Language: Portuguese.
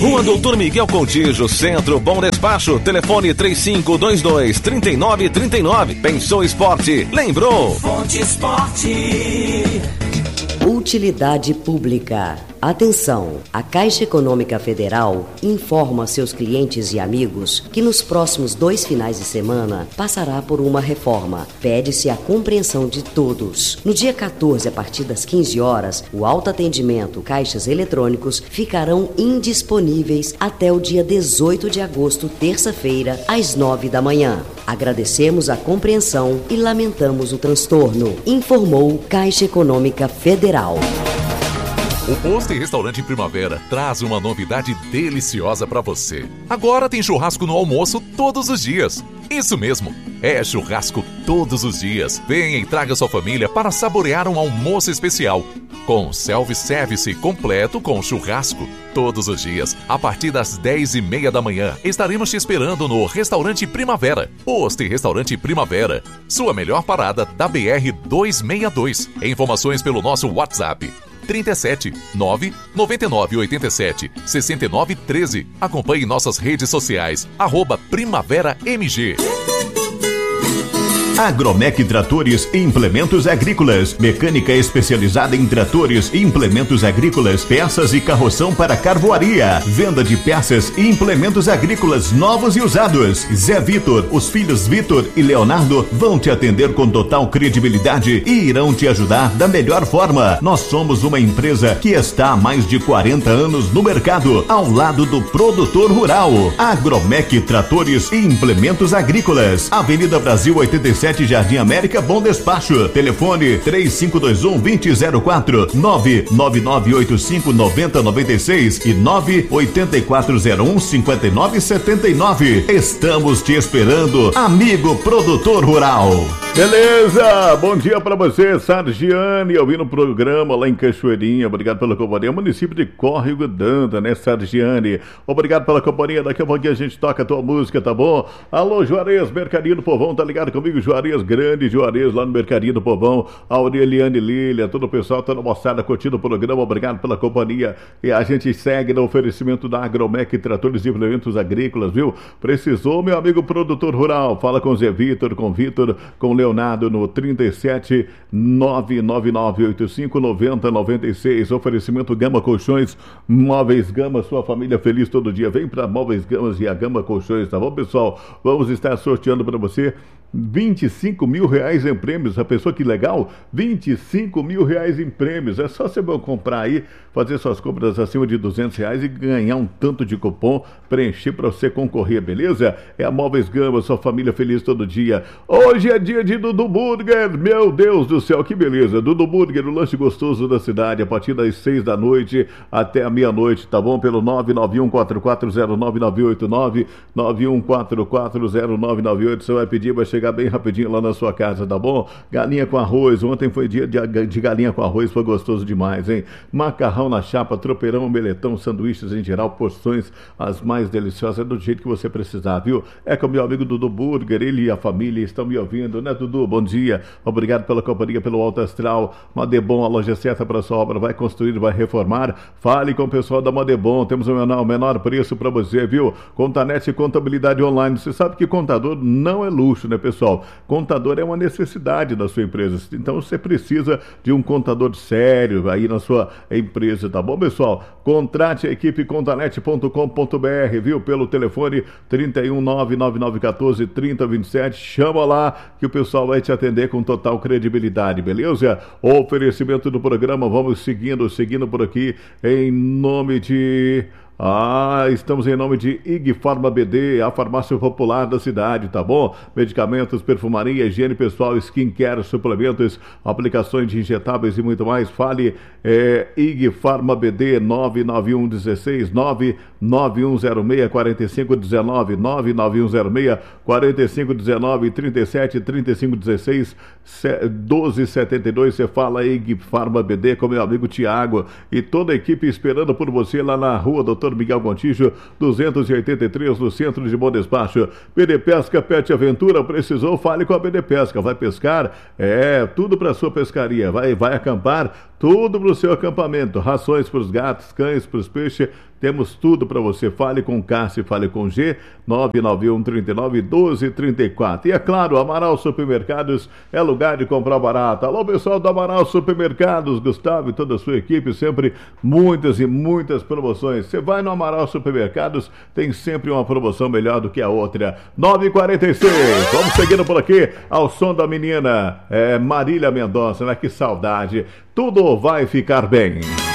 Rua Doutor Miguel Contígio, Centro, Bom Despacho, telefone 3522-3939. Pensou esporte? Lembrou? Fonte Esporte. Utilidade pública. Atenção! A Caixa Econômica Federal informa seus clientes e amigos que nos próximos 2 finais de semana passará por uma reforma. Pede-se a compreensão de todos. No dia 14, a partir das 15 horas, o autoatendimento caixas eletrônicos ficarão indisponíveis até o dia 18 de agosto, terça-feira, às 9 da manhã. Agradecemos a compreensão e lamentamos o transtorno. Informou Caixa Econômica Federal. O Posto e Restaurante Primavera traz uma novidade deliciosa para você. Agora tem churrasco no almoço todos os dias. Isso mesmo, é churrasco todos os dias. Venha e traga sua família para saborear um almoço especial. Com self-service completo com churrasco. Todos os dias, a partir das 10h30 da manhã, estaremos te esperando no Restaurante Primavera. Posto e Restaurante Primavera. Sua melhor parada da BR-262. Informações pelo nosso WhatsApp. 37 9 99 87 69 13. Acompanhe nossas redes sociais @Primavera MG. Agromec Tratores e Implementos Agrícolas. Mecânica especializada em tratores e implementos agrícolas, peças e carroção para carvoaria. Venda de peças e implementos agrícolas novos e usados. Zé Vitor, os filhos Vitor e Leonardo vão te atender com total credibilidade e irão te ajudar da melhor forma. Nós somos uma empresa que está há mais de 40 anos no mercado, ao lado do produtor rural. Agromec Tratores e Implementos Agrícolas. Avenida Brasil 87, Jardim América, Bom Despacho. Telefone 3521-2004, 99985-9096 e 98401-5979. Estamos te esperando, amigo produtor rural. Beleza, bom dia pra você, Sargiane, ouvindo o programa lá em Cachoeirinha. Obrigado pela companhia, município de Córrego d'Anta, né, Sargiane? Obrigado pela companhia, daqui a pouquinho a gente toca a tua música, tá bom? Alô, Juarez, Mercadinho do Povão, tá ligado comigo? Juarez, grande Juarez, lá no Mercadinho do Povão. Aureliane Lília, todo o pessoal, toda a moçada curtindo o programa, obrigado pela companhia. E a gente segue no oferecimento da Agromec Tratores e Implementos Agrícolas, viu? Precisou, meu amigo produtor rural? Fala com o Zé Vitor, com o Vitor, com o Leonardo no 37 99985 9096. Oferecimento Gama Colchões, Móveis Gama, sua família feliz todo dia. Vem para Móveis Gamas e a Gama Colchões, tá bom, pessoal? Vamos estar sorteando para você 25 mil reais em prêmios. A pessoa, que legal, 25 mil reais em prêmios. É só você comprar aí, fazer suas compras acima de R$200 e ganhar um tanto de cupom, preencher para você concorrer, beleza? É a Móveis Gama, sua família feliz todo dia. Hoje é dia de Dudu Burger, meu Deus do céu, que beleza. Dudu Burger, o lanche gostoso da cidade, a partir das 6 da noite até a meia-noite, tá bom? Pelo 991440998, 91440998, você vai pedir, vai chegar bem rapidinho lá na sua casa, tá bom? Galinha com arroz, ontem foi dia de galinha com arroz, foi gostoso demais, hein? Macarrão na chapa, tropeirão, omeletão, sanduíches em geral, porções as mais deliciosas, do jeito que você precisar, viu? É com o meu amigo Dudu Burger, ele e a família estão me ouvindo, né, Dudu? Bom dia, obrigado pela companhia, pelo Alto Astral. Madebom, a loja certa para sua obra, vai construir, vai reformar, fale com o pessoal da Madebom, temos o menor preço para você, viu? Contanet e contabilidade online, você sabe que contador não é luxo, né, pessoal? Contador é uma necessidade da sua empresa, então você precisa de um contador sério aí na sua empresa, tá bom, pessoal? Contrate a equipe contanet.com.br, viu? Pelo telefone 31999143027, chama lá que o pessoal vai te atender com total credibilidade, beleza? O oferecimento do programa, vamos seguindo por aqui, em nome de... estamos em nome de IG Farma BD, a farmácia popular da cidade, tá bom? Medicamentos, perfumaria, higiene pessoal, skincare, suplementos, aplicações de injetáveis e muito mais. Fale, IG Farma BD, 99116 99106 4519, 99106 4519, 37 3516 1272. Você fala IG Farma BD com meu amigo Tiago e toda a equipe esperando por você lá na rua Doutor Miguel Contígio, 283, no centro de Bom Despacho. BD Pesca, Pet Aventura, precisou, fale com a BD Pesca. Vai pescar? Tudo para sua pescaria. Vai acampar? Tudo para o seu acampamento. Rações para os gatos, cães, para os peixes, temos tudo para você. Fale com Cássio, fale com G, 991 39 12 34. E é claro, Amaral Supermercados é lugar de comprar barato. Alô, pessoal do Amaral Supermercados, Gustavo e toda a sua equipe, sempre muitas e muitas promoções. Você vai no Amaral Supermercados, tem sempre uma promoção melhor do que a outra. 9h46, vamos seguindo por aqui ao som da menina Marília Mendonça, né? Que saudade. Tudo vai ficar bem.